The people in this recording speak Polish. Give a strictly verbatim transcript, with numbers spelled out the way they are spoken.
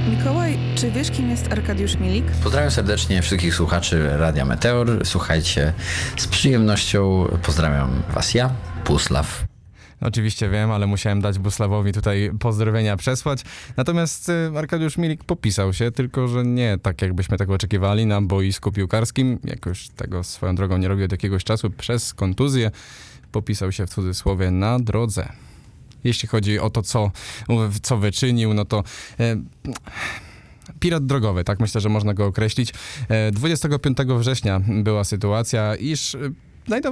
Mikołaj, czy wiesz, kim jest Arkadiusz Milik? Pozdrawiam serdecznie wszystkich słuchaczy Radia Meteor. Słuchajcie, z przyjemnością pozdrawiam was ja, Pusław. Oczywiście wiem, ale musiałem dać Buslawowi tutaj pozdrowienia przesłać. Natomiast y, Arkadiusz Milik popisał się, tylko że nie tak, jakbyśmy tego oczekiwali na boisku piłkarskim. Jakoś tego swoją drogą nie robił od jakiegoś czasu. Przez kontuzję popisał się w cudzysłowie na drodze. Jeśli chodzi o to, co, co wyczynił, no to... Y, Pirat drogowy, tak myślę, że można go określić. dwudziestego piątego września była sytuacja, iż